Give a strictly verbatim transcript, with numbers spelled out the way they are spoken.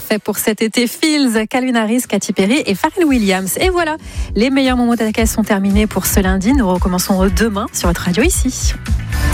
parfait pour cet été. Fields, Calvin Harris, Katy Perry et Pharrell Williams. Et voilà, les meilleurs moments d'A K S sont terminés pour ce lundi. Nous recommençons demain sur votre radio ici.